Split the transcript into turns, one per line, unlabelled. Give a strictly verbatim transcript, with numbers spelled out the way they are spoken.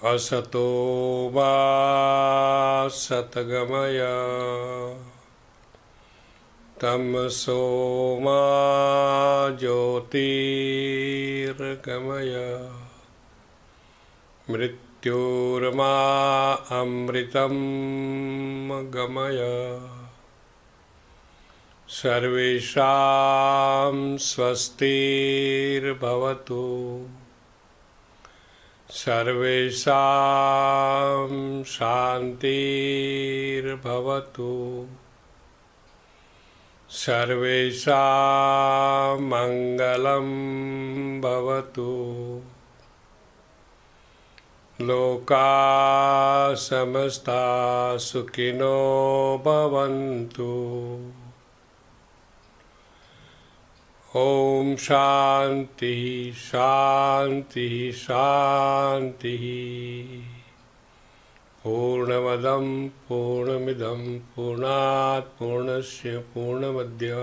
असतो मा सद्गमय तमसो मा ज्योतिर्गमय मृत्युर्मा अमृतं गमय सर्वेषां स्वस्तिर्भवतु सर्वेषां शान्तिर्भवतु सर्वेषां मङ्गलं भवतु लोकाः समस्ताः सुखिनो भवन्तु। ओम शांति शांति शांति। पूर्णमदं पूर्णमिदं पूर्णात् पूर्णस्य पूर्णमद्यते